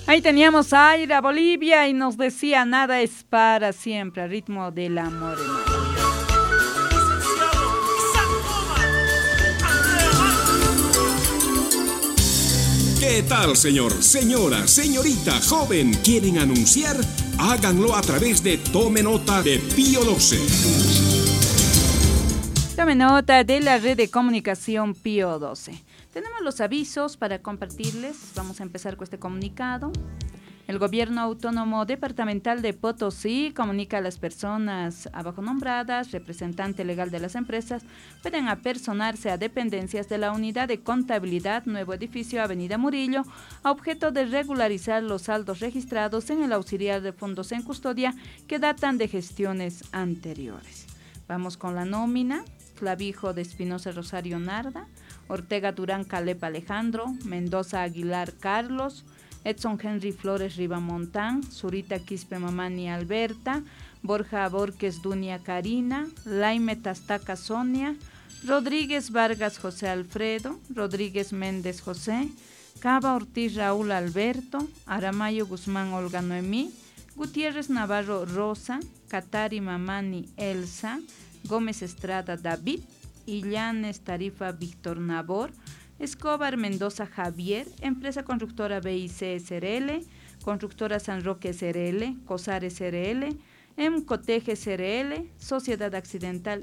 Ahí teníamos a Aira Bolivia y nos decía nada es para siempre, al ritmo del amor. ¿Qué tal, señor, señora, señorita, joven? ¿Quieren anunciar? Háganlo a través de Tome Nota de Pío 12. Tome nota de la red de comunicación Pío 12. Tenemos los avisos para compartirles. Vamos a empezar con este comunicado. El Gobierno Autónomo Departamental de Potosí comunica a las personas abajo nombradas, representante legal de las empresas, pueden apersonarse a dependencias de la Unidad de Contabilidad Nuevo Edificio Avenida Murillo a objeto de regularizar los saldos registrados en el auxiliar de fondos en custodia que datan de gestiones anteriores. Vamos con la nómina. Clavijo de Espinosa Rosario Narda, Ortega Durán Calep Alejandro, Mendoza Aguilar Carlos, Edson Henry Flores Ribamontán, Zurita Quispe Mamani Alberta, Borja Borges Dunia Karina, Laime Tastaca Sonia, Rodríguez Vargas José Alfredo, Rodríguez Méndez José, Cava Ortiz Raúl Alberto, Aramayo Guzmán Olga Noemí, Gutiérrez Navarro Rosa, Catari Mamani Elsa, Gómez Estrada David, Illanes Tarifa Víctor Nabor, Escobar Mendoza Javier, Empresa Constructora BIC SRL, Constructora San Roque SRL, COSAR SRL, Emcotege SRL, Sociedad Accidental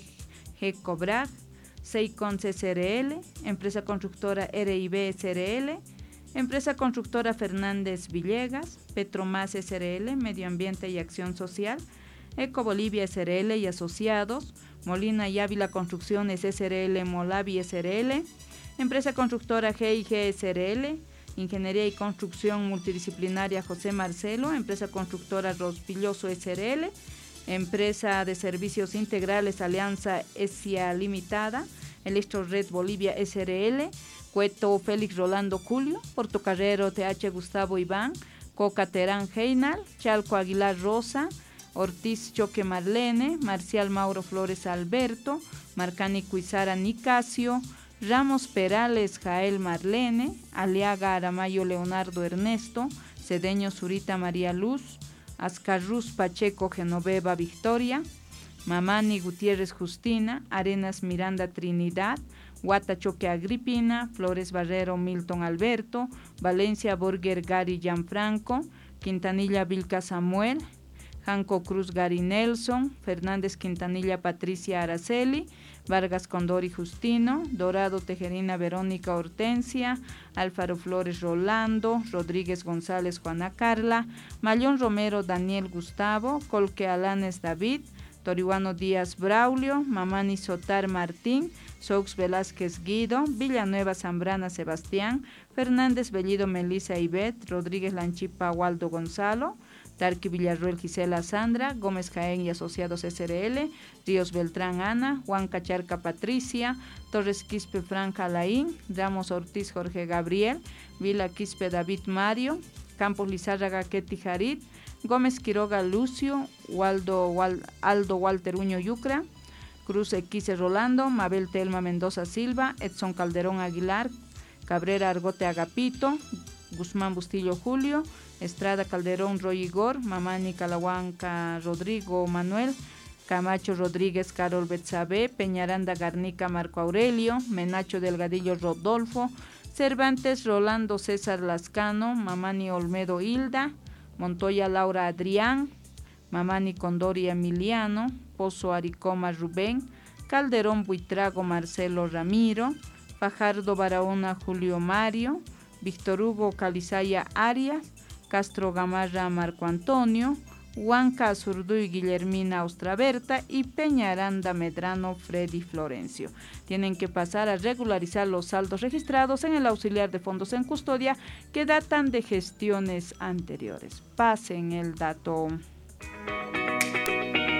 ITG Cobrag, Seicon SRL, Empresa Constructora RIB SRL, Empresa Constructora Fernández Villegas, Petromás SRL, Medio Ambiente y Acción Social, Eco Bolivia SRL y Asociados, Molina y Ávila Construcciones SRL, Molavi SRL, Empresa Constructora GIG SRL, Ingeniería y Construcción Multidisciplinaria José Marcelo, Empresa Constructora Rospilloso SRL, Empresa de Servicios Integrales Alianza ESIA Limitada, Electro Red Bolivia SRL, Cueto Félix Rolando Julio, Portocarrero TH Gustavo Iván, Coca Terán Heinal, Chalco Aguilar Rosa, Ortiz Choque Marlene, Marcial Mauro Flores Alberto, Marcani Cuizara Nicasio, Ramos Perales Jael Marlene, Aliaga Aramayo Leonardo Ernesto, Cedeño Zurita María Luz, Ascarruz Pacheco Genoveva Victoria, Mamani Gutiérrez Justina, Arenas Miranda Trinidad, Guata Choque Agripina, Flores Barrero Milton Alberto, Valencia Borger Gary Gianfranco, Quintanilla Vilca Samuel, Janco Cruz Gary Nelson, Fernández Quintanilla Patricia Araceli, Vargas Condori Justino, Dorado Tejerina Verónica Hortensia, Alfaro Flores Rolando, Rodríguez González Juana Carla, Mayón Romero Daniel Gustavo, Colque Alanes David, Torihuano Díaz Braulio, Mamani Sotar Martín, Soux Velázquez Guido, Villanueva Zambrana Sebastián, Fernández Bellido Melisa Ivette, Rodríguez Lanchipa Waldo Gonzalo, Tarqui Villarruel Gisela Sandra, Gómez Jaén y Asociados SRL, Ríos Beltrán Ana, Juan Cacharca Patricia, Torres Quispe Franca Laín, Ramos Ortiz Jorge Gabriel, Vila Quispe David Mario, Campos Lizárraga Ketty Jarit, Gómez Quiroga Lucio, Aldo Walter Uño Yucra, Cruz Equise Rolando, Mabel Telma Mendoza Silva, Edson Calderón Aguilar, Cabrera Argote Agapito, Guzmán Bustillo Julio, Estrada Calderón Roy Igor, Mamani Calahuanca Rodrigo Manuel, Camacho Rodríguez Carol Betsabe, Peñaranda Garnica Marco Aurelio, Menacho Delgadillo Rodolfo, Cervantes Rolando César Lascano, Mamani Olmedo Hilda, Montoya Laura Adrián, Mamani Condori Emiliano, Pozo Aricoma Rubén, Calderón Buitrago Marcelo Ramiro, Fajardo Barahona Julio Mario, Víctor Hugo Calizaya Arias, Castro Gamarra Marco Antonio, Huanca Azurduy Guillermina Ostraberta y Peñaranda Medrano Freddy Florencio. Tienen que pasar a regularizar los saldos registrados en el auxiliar de fondos en custodia que datan de gestiones anteriores. Pasen el dato.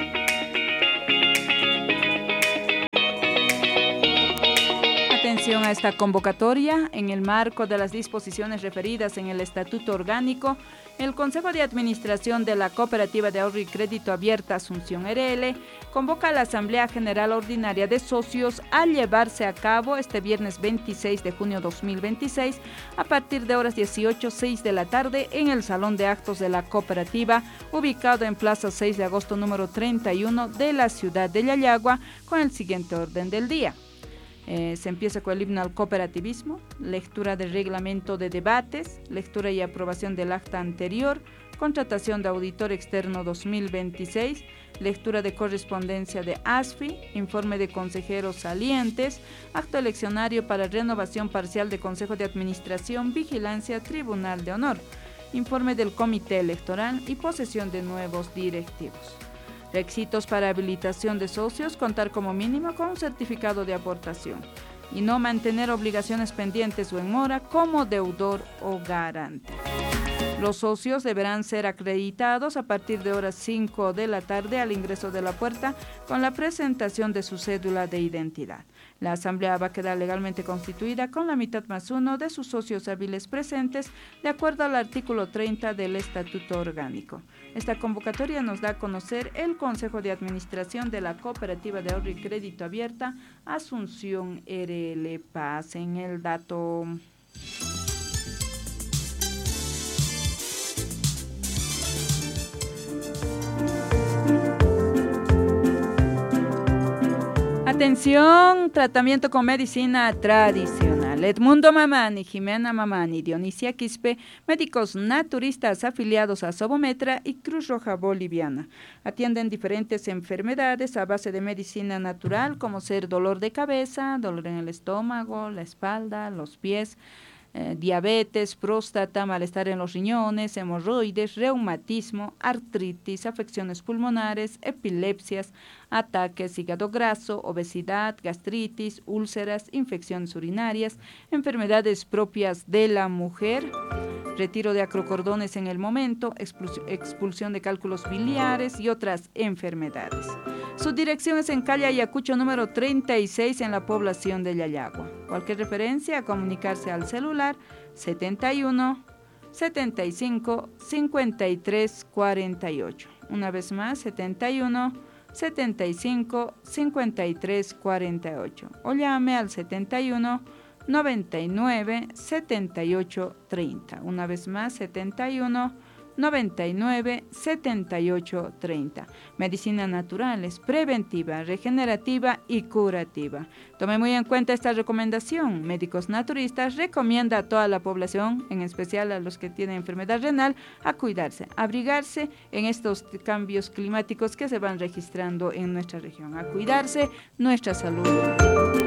Atención a esta convocatoria, en el marco de las disposiciones referidas en el Estatuto Orgánico, el Consejo de Administración de la Cooperativa de Ahorro y Crédito Abierta Asunción RL convoca a la Asamblea General Ordinaria de Socios a llevarse a cabo este viernes 26 de junio 2026 a partir de horas 18:06 de la tarde en el Salón de Actos de la Cooperativa, ubicado en Plaza 6 de agosto número 31 de la ciudad de Yayagua, con el siguiente orden del día. Se empieza con el himno al cooperativismo, lectura del reglamento de debates, lectura y aprobación del acta anterior, contratación de auditor externo 2026, lectura de correspondencia de ASFI, informe de consejeros salientes, acto eleccionario para renovación parcial de Consejo de Administración, vigilancia, Tribunal de Honor, informe del Comité Electoral y posesión de nuevos directivos. Requisitos para habilitación de socios: contar como mínimo con un certificado de aportación y no mantener obligaciones pendientes o en mora como deudor o garante. Los socios deberán ser acreditados a partir de horas 5 de la tarde al ingreso de la puerta con la presentación de su cédula de identidad. La asamblea va a quedar legalmente constituida con la mitad más uno de sus socios hábiles presentes, de acuerdo al artículo 30 del Estatuto Orgánico. Esta convocatoria nos da a conocer el Consejo de Administración de la Cooperativa de Ahorro y Crédito Abierta Asunción RL. Pasen el dato. Atención, tratamiento con medicina tradicional. Edmundo Mamani, Jimena Mamani, Dionisia Quispe, médicos naturistas afiliados a Sobometra y Cruz Roja Boliviana. Atienden diferentes enfermedades a base de medicina natural, como ser dolor de cabeza, dolor en el estómago, la espalda, los pies, diabetes, próstata, malestar en los riñones, hemorroides, reumatismo, artritis, afecciones pulmonares, epilepsias, ataques, hígado graso, obesidad, gastritis, úlceras, infecciones urinarias, enfermedades propias de la mujer, retiro de acrocordones en el momento, expulsión de cálculos biliares y otras enfermedades. Su dirección es en calle Ayacucho número 36 en la población de Yayagua. Cualquier referencia a comunicarse al celular 71 75 53 48. Una vez más, 71 75 53 48. O llame al 71 99 78 30. Una vez más, 71 99 78 30. Medicina natural es preventiva, regenerativa y curativa. Tome muy en cuenta esta recomendación. Médicos naturistas recomienda a toda la población, en especial a los que tienen enfermedad renal, a cuidarse, a abrigarse en estos cambios climáticos que se van registrando en nuestra región, a cuidarse nuestra salud.